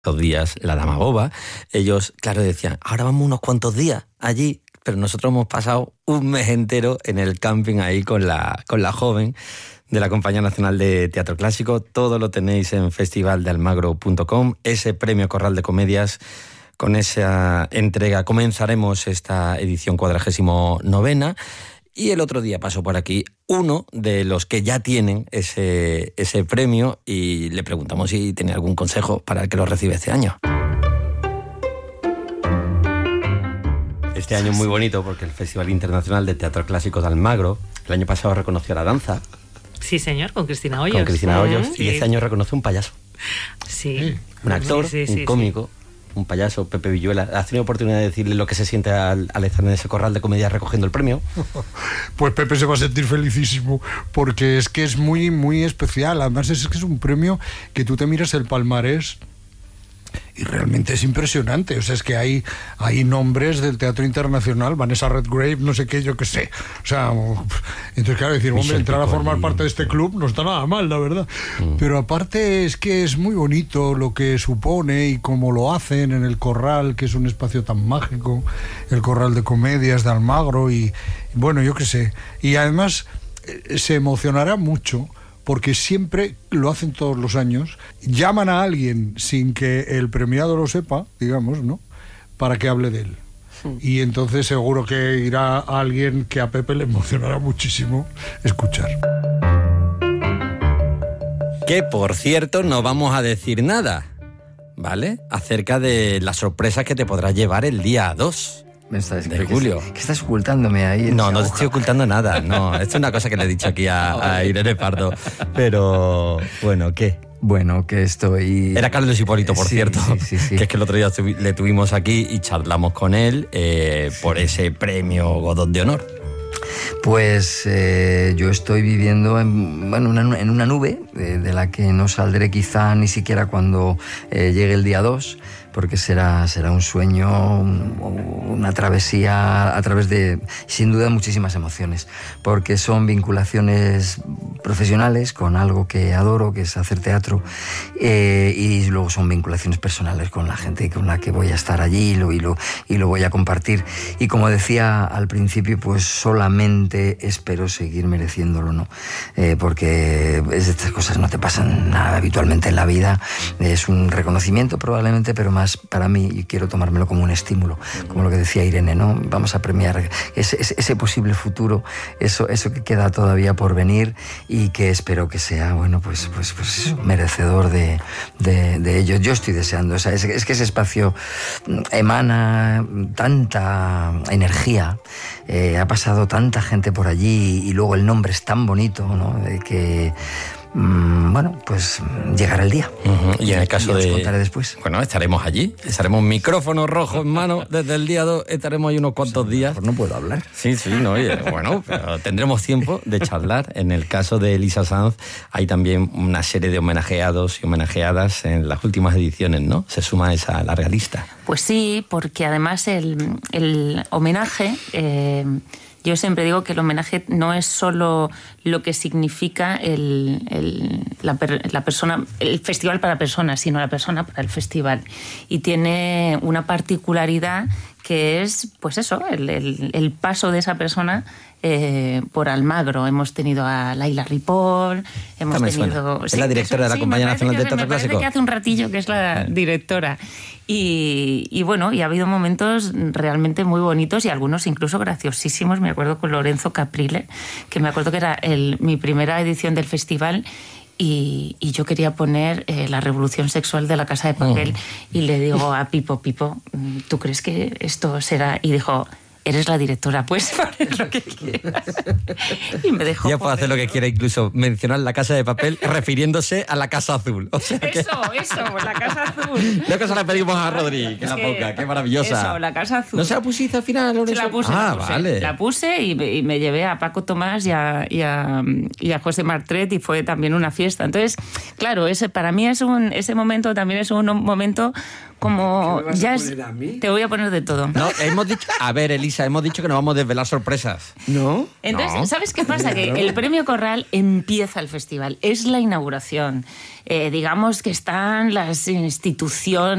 los días, la Dama Boba, ellos, claro, decían, ahora vamos unos cuantos días allí, pero nosotros hemos pasado un mes entero en el camping ahí con la joven de la Compañía Nacional de Teatro Clásico. Todo lo tenéis en festivaldealmagro.com, ese premio Corral de Comedias. Con esa entrega comenzaremos esta edición 49ª. Y el otro día pasó por aquí uno de los que ya tienen ese premio y le preguntamos si tenía algún consejo para el que lo recibe este año. Este año es muy bonito porque el Festival Internacional de Teatro Clásico de Almagro el año pasado reconoció la danza. Sí, señor, con Cristina Hoyos. Con Cristina Hoyos. Sí. Y este año reconoce un payaso. Sí. Un actor, sí, un cómico. Sí. Un payaso, Pepe Villuela. ¿Has tenido oportunidad de decirle lo que se siente al estar en ese corral de comedia recogiendo el premio? Pues Pepe se va a sentir felicísimo, porque es que es muy, muy especial. Además es que es un premio que tú te miras el palmarés y realmente es impresionante. O sea, es que hay nombres del teatro internacional, Vanessa Redgrave, no sé qué, yo qué sé. O sea, entonces claro, decir, hombre, entrar a formar parte de este club no está nada mal, la verdad. Pero aparte es que es muy bonito lo que supone y cómo lo hacen en el Corral, que es un espacio tan mágico, el Corral de Comedias de Almagro, y bueno, yo qué sé. Y además se emocionará mucho, porque siempre lo hacen todos los años, llaman a alguien sin que el premiado lo sepa, digamos, ¿no?, para que hable de él. Y entonces seguro que irá alguien que a Pepe le emocionará muchísimo escuchar. Que, por cierto, no vamos a decir nada, ¿vale?, acerca de las sorpresas que te podrás llevar el día 2 de julio. ¿Qué estás ocultándome ahí? No te estoy ocultando nada. No, esto es una cosa que le he dicho aquí a Irene Pardo. Pero, bueno, ¿qué? Bueno, que estoy... Era Carlos Hipólito, por cierto. Sí. Que es que el otro día le tuvimos aquí y charlamos con él por ese premio Godot de Honor. Pues yo estoy viviendo en una nube de la que no saldré quizá ni siquiera cuando llegue el día 2, porque será un sueño, una travesía a través de, sin duda, muchísimas emociones, porque son vinculaciones profesionales con algo que adoro, que es hacer teatro, y luego son vinculaciones personales con la gente con la que voy a estar allí y lo voy a compartir. Y como decía al principio, pues solamente espero seguir mereciéndolo, ¿no? Porque estas cosas no te pasan nada habitualmente en la vida. Es un reconocimiento probablemente, pero más para mí, y quiero tomármelo como un estímulo, como lo que decía Irene, ¿no? Vamos a premiar ese posible futuro, eso que queda todavía por venir y que espero que sea, bueno, pues merecedor de ello. Yo estoy deseando, o sea, es que ese espacio emana tanta energía, ha pasado tanta gente por allí y luego el nombre es tan bonito, ¿no?, de que bueno, pues llegará el día. Y en el caso os contaré después. Bueno, estaremos allí, estaremos micrófono rojo en mano desde el día 2, estaremos ahí unos cuantos días. No puedo hablar. Sí, no, oye, bueno, pero tendremos tiempo de charlar. En el caso de Elisa Sanz hay también una serie de homenajeados y homenajeadas en las últimas ediciones, ¿no? Se suma a esa larga lista. Pues sí, porque además el homenaje... yo siempre digo que el homenaje no es solo lo que significa la persona, el festival para personas, sino la persona para el festival. Y tiene una particularidad que es, pues eso, el paso de esa persona por Almagro. Hemos tenido a Laila Ripoll, hemos tenido... ¿Es la directora de la Compañía Nacional de Teatro Clásico? Me parece que hace un ratillo que es la directora. Y bueno, y ha habido momentos realmente muy bonitos y algunos incluso graciosísimos. Me acuerdo con Lorenzo Caprile, que me acuerdo que era mi primera edición del festival y yo quería poner la revolución sexual de La Casa de Papel y le digo a Pipo, ¿tú crees que esto será? Y dijo... Eres la directora, pues poner lo que quieras. Y me dejó. Ya puede hacer lo que quiera, incluso mencionar La Casa de Papel refiriéndose a La Casa Azul. O sea que... Eso, La Casa Azul. Lo que se la pedimos a Rodri, que la ponga, qué maravillosa. Eso, La Casa Azul. ¿No se la pusiste al final, Lorenzo? Se la puse. Vale. La puse y me llevé a Paco Tomás y a José Martret y fue también una fiesta. Entonces, claro, para mí ese momento también es un momento como ¿Qué me vas a ya poner a mí? te voy a poner de todo. No, hemos dicho... A ver, Elisa, hemos dicho que no vamos a desvelar sorpresas. ¿No? Entonces, No. ¿sabes qué pasa? Que el Premio Corral empieza el festival, es la inauguración. Digamos que están las instituciones